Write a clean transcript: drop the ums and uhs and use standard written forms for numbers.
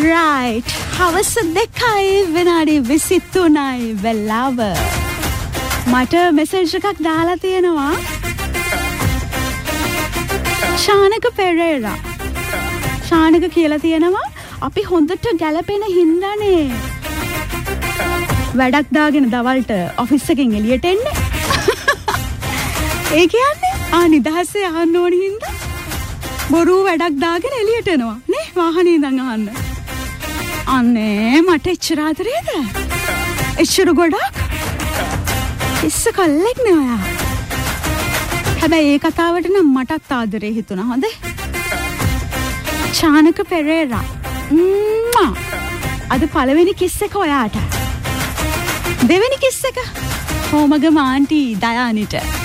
right හවස 2යි විනාඩි 23යි වෙලාව මට මෙසේජ් එකක් දාලා තියෙනවා ශානක පෙරේරා ශානක කියලා තියෙනවා අපි හොඳට ගැලපෙන හින්දානේ වැඩක් දාගෙන දවල්ට ඔෆිස් එකෙන් එළියට එන්නේ ඒ කියන්නේ නිදහසේ අහන්න ඕන හින්දා බොරු වැඩක් දාගෙන එළියට එනවා නේ වාහනේ ඉඳන් අහන්න අනේ මට එච්චර ආදරේද එච්චර ගොඩක් ඉස්ස කල්ලෙක් නේ ඔයා හැබැයි ඒ කතාවට නම් මටත් ආදරේ හිතුණා හොඳේ ශානක පෙරේරා අද පළවෙනි කිස් එක ඔයාට දෙවෙනි කිස් එක හෝමගම ආන්ටි දයානිට